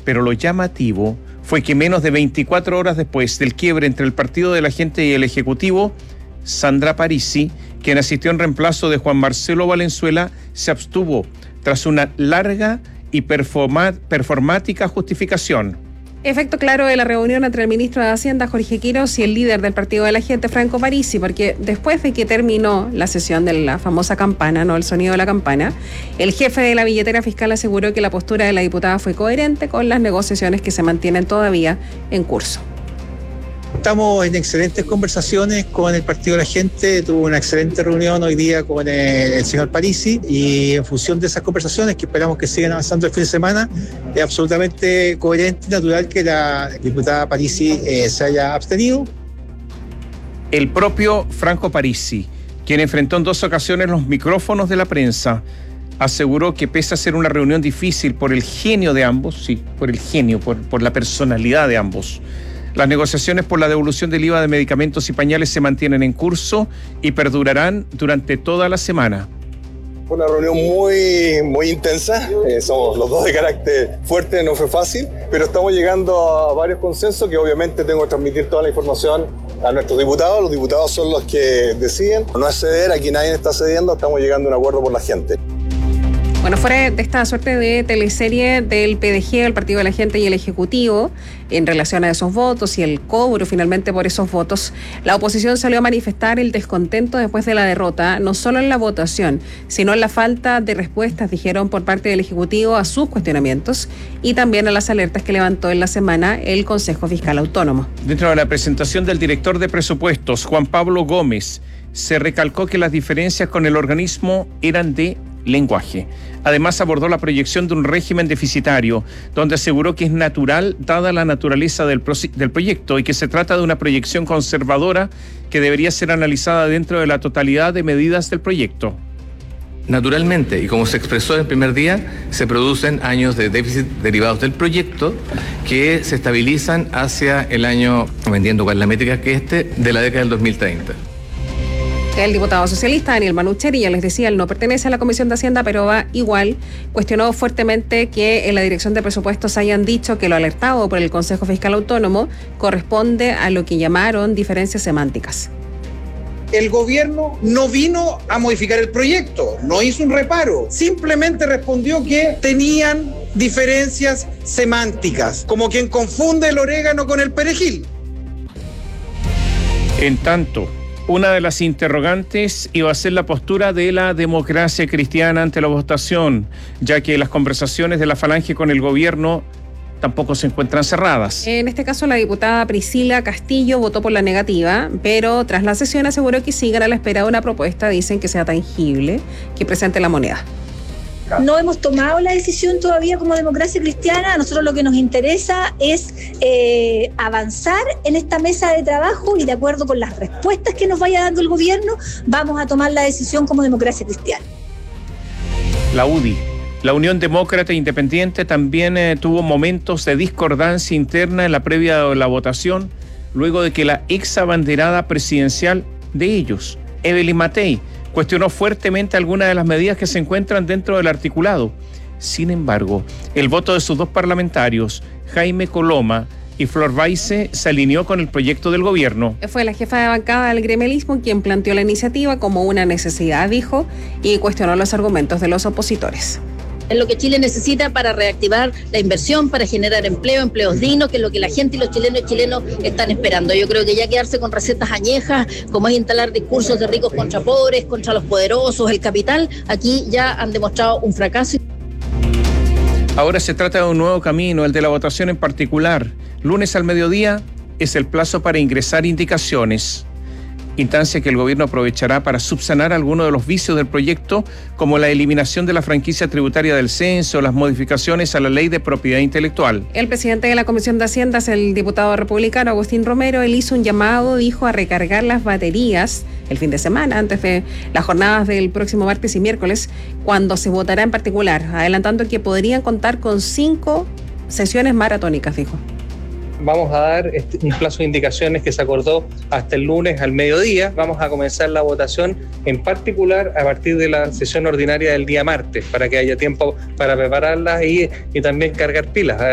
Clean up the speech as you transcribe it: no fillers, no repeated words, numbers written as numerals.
Pero lo llamativo fue que menos de 24 horas después del quiebre entre el partido de la gente y el Ejecutivo, Sandra Parisi, quien asistió en reemplazo de Juan Marcelo Valenzuela, se abstuvo tras una larga y performática justificación. Efecto claro de la reunión entre el ministro de Hacienda, Jorge Quiroz, y el líder del Partido de la Gente, Franco Parisi, porque después de que terminó la sesión de la famosa campana, no el sonido de la campana, el jefe de la billetera fiscal aseguró que la postura de la diputada fue coherente con las negociaciones que se mantienen todavía en curso. Estamos en excelentes conversaciones con el Partido de la Gente. Tuvo una excelente reunión hoy día con el señor Parisi, y en función de esas conversaciones, que esperamos que sigan avanzando el fin de semana, es absolutamente coherente y natural que la diputada Parisi se haya abstenido. El propio Franco Parisi, quien enfrentó en 2 ocasiones los micrófonos de la prensa, aseguró que pese a ser una reunión difícil por el genio de ambos, sí, por el genio, por la personalidad de ambos, las negociaciones por la devolución del IVA de medicamentos y pañales se mantienen en curso y perdurarán durante toda la semana. Fue una reunión muy intensa, somos los dos de carácter fuerte, no fue fácil, pero estamos llegando a varios consensos que obviamente tengo que transmitir toda la información a nuestros diputados. Los diputados son los que deciden, no es ceder, aquí nadie está cediendo, estamos llegando a un acuerdo por la gente. Bueno, fuera de esta suerte de teleserie del PDG, el Partido de la Gente y el Ejecutivo, en relación a esos votos y el cobro finalmente por esos votos, la oposición salió a manifestar el descontento después de la derrota, no solo en la votación, sino en la falta de respuestas, dijeron, por parte del Ejecutivo a sus cuestionamientos y también a las alertas que levantó en la semana el Consejo Fiscal Autónomo. Dentro de la presentación del director de presupuestos, Juan Pablo Gómez, se recalcó que las diferencias con el organismo eran de lenguaje. Además, abordó la proyección de un régimen deficitario, donde aseguró que es natural dada la naturaleza del proyecto y que se trata de una proyección conservadora que debería ser analizada dentro de la totalidad de medidas del proyecto. Naturalmente, y como se expresó en el primer día, se producen años de déficit derivados del proyecto que se estabilizan hacia el año, no entiendo cuál es la métrica, que de la década del 2030. El diputado socialista Daniel Manucheri, ya les decía, él no pertenece a la Comisión de Hacienda, pero va igual, cuestionó fuertemente que en la Dirección de Presupuestos hayan dicho que lo alertado por el Consejo Fiscal Autónomo corresponde a lo que llamaron diferencias semánticas. El gobierno no vino a modificar el proyecto, no hizo un reparo, simplemente respondió que tenían diferencias semánticas, como quien confunde el orégano con el perejil. En tanto, una de las interrogantes iba a ser la postura de la democracia cristiana ante la votación, ya que las conversaciones de la Falange con el gobierno tampoco se encuentran cerradas. En este caso, la diputada Priscila Castillo votó por la negativa, pero tras la sesión aseguró que siguen a la espera de una propuesta, dicen, que sea tangible, que presente la moneda. No hemos tomado la decisión todavía como democracia cristiana. A nosotros lo que nos interesa es avanzar en esta mesa de trabajo y de acuerdo con las respuestas que nos vaya dando el gobierno, vamos a tomar la decisión como democracia cristiana. La UDI, la Unión Demócrata Independiente, también tuvo momentos de discordancia interna en la previa de la votación, luego de que la ex abanderada presidencial de ellos, Evelyn Matei, cuestionó fuertemente algunas de las medidas que se encuentran dentro del articulado. Sin embargo, el voto de sus 2 parlamentarios, Jaime Coloma y Flor Baise, se alineó con el proyecto del gobierno. Fue la jefa de bancada del gremialismo quien planteó la iniciativa como una necesidad, dijo, y cuestionó los argumentos de los opositores. Es lo que Chile necesita para reactivar la inversión, para generar empleo, empleos dignos, que es lo que la gente y los chilenos y chilenos están esperando. Yo creo que ya quedarse con recetas añejas, como es instalar discursos de ricos contra pobres, contra los poderosos, el capital, aquí ya han demostrado un fracaso. Ahora se trata de un nuevo camino, el de la votación en particular. Lunes al mediodía es el plazo para ingresar indicaciones. Instancia que el gobierno aprovechará para subsanar algunos de los vicios del proyecto, como la eliminación de la franquicia tributaria del censo, las modificaciones a la ley de propiedad intelectual. El presidente de la Comisión de Hacienda, el diputado republicano Agustín Romero, él hizo un llamado, dijo, a recargar las baterías el fin de semana, antes de las jornadas del próximo martes y miércoles, cuando se votará en particular, adelantando que podrían contar con 5 sesiones maratónicas, dijo. Vamos a dar un plazo de indicaciones que se acordó hasta el lunes al mediodía. Vamos a comenzar la votación en particular a partir de la sesión ordinaria del día martes, para que haya tiempo para prepararlas y también cargar pilas.